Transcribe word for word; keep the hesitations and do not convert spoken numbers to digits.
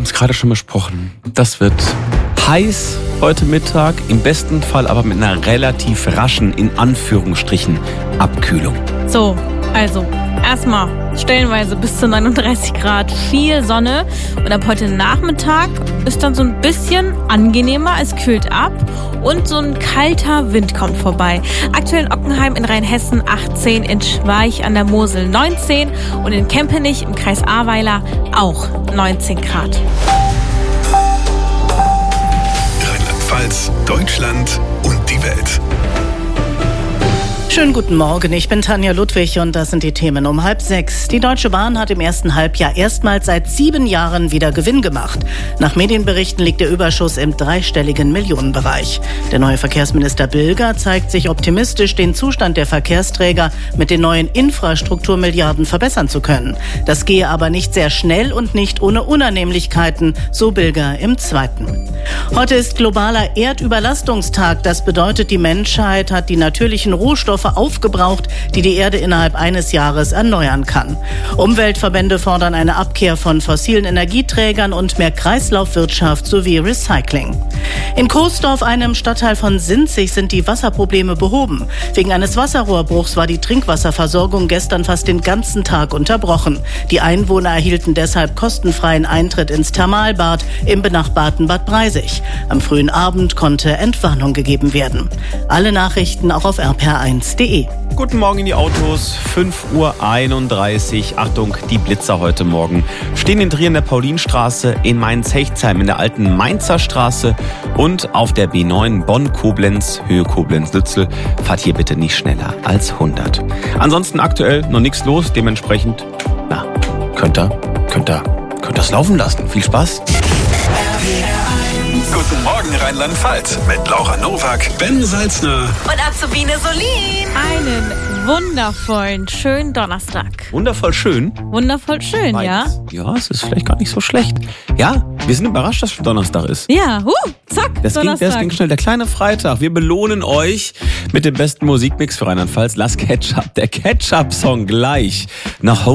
haben es gerade schon besprochen. Das wird heiß heute Mittag, im besten Fall aber mit einer relativ raschen, in Anführungsstrichen, Abkühlung. So, also erstmal stellenweise bis zu neununddreißig Grad, viel Sonne und ab heute Nachmittag ist dann so ein bisschen angenehmer, es kühlt ab und so ein kalter Wind kommt vorbei. Aktuell in Ockenheim in Rheinhessen achtzehn, in Schweich an der Mosel neunzehn und in Kempenich im Kreis Ahrweiler auch neunzehn Grad. Rheinland-Pfalz, Deutschland und die Welt. Schönen guten Morgen, ich bin Tanja Ludwig und das sind die Themen um halb sechs. Die Deutsche Bahn hat im ersten Halbjahr erstmals seit sieben Jahren wieder Gewinn gemacht. Nach Medienberichten liegt der Überschuss im dreistelligen Millionenbereich. Der neue Verkehrsminister Bilger zeigt sich optimistisch, den Zustand der Verkehrsträger mit den neuen Infrastrukturmilliarden verbessern zu können. Das gehe aber nicht sehr schnell und nicht ohne Unannehmlichkeiten, so Bilger im Zweiten. Heute ist globaler Erdüberlastungstag. Das bedeutet, die Menschheit hat die natürlichen Rohstoffe aufgebraucht, die die Erde innerhalb eines Jahres erneuern kann. Umweltverbände fordern eine Abkehr von fossilen Energieträgern und mehr Kreislaufwirtschaft sowie Recycling. In Coesdorf, einem Stadtteil von Sinzig, sind die Wasserprobleme behoben. Wegen eines Wasserrohrbruchs war die Trinkwasserversorgung gestern fast den ganzen Tag unterbrochen. Die Einwohner erhielten deshalb kostenfreien Eintritt ins Thermalbad im benachbarten Bad Breisig. Am frühen Abend konnte Entwarnung gegeben werden. Alle Nachrichten auch auf r p r eins punkt d e. Guten Morgen in die Autos, fünf Uhr einunddreißig. Achtung, die Blitzer heute Morgen stehen in Trier in der Paulinstraße, in Mainz-Hechtsheim in der alten Mainzer Straße und auf der B neun Bonn-Koblenz, Höhe Koblenz-Lützel. Fahrt hier bitte nicht schneller als hundert. Ansonsten aktuell noch nichts los, dementsprechend, na, könnt ihr, könnt ihr, könnt ihr es laufen lassen. Viel Spaß. Guten Morgen Rheinland-Pfalz mit Laura Nowak, Ben Salzner Und Azubine Solin. Einen wundervollen, schönen Donnerstag. Wundervoll schön. Wundervoll schön, ja? Ja, es ist vielleicht gar nicht so schlecht. Ja, wir sind überrascht, dass schon Donnerstag ist. Ja, huh, zack, Das ging, Donnerstag. das ging schnell. Der kleine Freitag. Wir belohnen euch mit dem besten Musikmix für Rheinland-Pfalz. Lass Ketchup. Der Ketchup-Song gleich nach